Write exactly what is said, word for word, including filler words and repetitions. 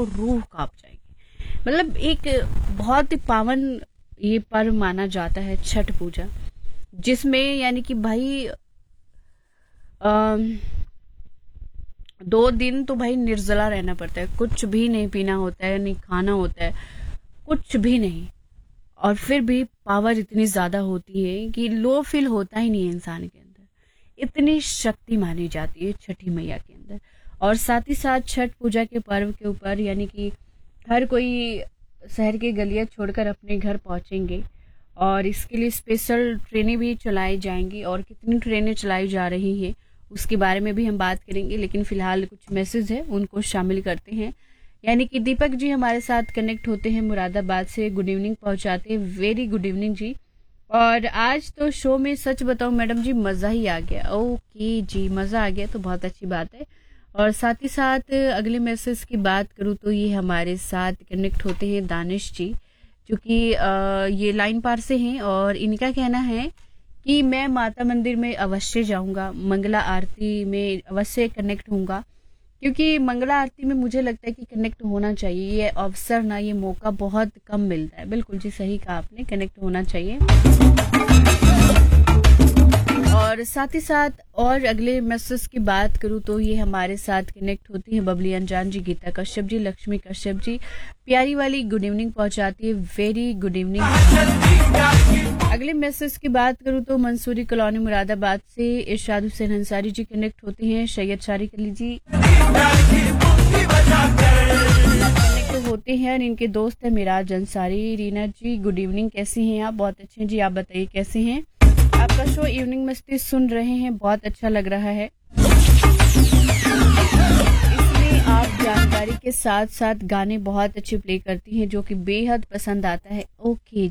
तो रूह कांप जाएगी। मतलब एक बहुत ही पावन ये पर्व माना जाता है छठ पूजा, जिसमें यानी कि भाई अम, दो दिन तो भाई निर्जला रहना पड़ता है, कुछ भी नहीं पीना होता है, नहीं खाना होता है, कुछ भी नहीं। और फिर भी पावर इतनी ज्यादा होती है कि लो फील होता ही नहीं है इंसान के अंदर, इतनी शक्ति मानी जाती है छठी मैया के अंदर। और साथ ही साथ छठ पूजा के पर्व के ऊपर यानी कि हर कोई शहर के गलियां छोड़कर अपने घर पहुंचेंगे, और इसके लिए स्पेशल ट्रेनें भी चलाई जाएंगी, और कितनी ट्रेनें चलाई जा रही हैं उसके बारे में भी हम बात करेंगे। लेकिन फिलहाल कुछ मैसेज है उनको शामिल करते हैं। यानी कि दीपक जी हमारे साथ कनेक्ट होते हैं मुरादाबाद से, गुड इवनिंग पहुंचाते हैं, वेरी गुड इवनिंग जी। और आज तो शो में सच बताऊं मैडम जी मजा ही आ गया। ओके जी, मजा आ गया तो बहुत अच्छी बात है। और साथ ही साथ अगले मैसेज की बात करूं तो ये हमारे साथ कनेक्ट होते हैं दानिश जी, जो कि ये लाइन पार से हैं, और इनका कहना है कि मैं माता मंदिर में अवश्य जाऊंगा, मंगला आरती में अवश्य कनेक्ट होऊंगा, क्योंकि मंगला आरती में मुझे लगता है कि कनेक्ट होना चाहिए। ये अवसर ना, ये मौका बहुत कम मिलता है। बिल्कुल जी सही कहा आपने, कनेक्ट होना चाहिए। और साथ ही साथ और अगले मैसेज की बात करूं तो ये हमारे साथ कनेक्ट होती है बबली अनजान जी, गीता कश्यप जी, लक्ष्मी कश्यप जी, प्यारी वाली गुड इवनिंग पहुंचाती है, वेरी गुड इवनिंग। अगले मैसेज की बात करूं तो मंसूरी कॉलोनी मुरादाबाद से इरशाद हुसैन अंसारी जी कनेक्ट होते हैं, सैयद शारिक अली जी कनेक्ट होते हैं, और इनके दोस्त है मिराज अंसारी। रीना जी गुड इवनिंग, कैसी हैं आप? बहुत अच्छे जी, आप बताइए कैसे हैं? आपका शो इवनिंग मस्ती सुन रहे हैं, बहुत अच्छा लग रहा है। इसमें आप जानकारी के साथ साथ गाने बहुत अच्छे प्ले करती हैं, जो कि बेहद पसंद आता है। ओके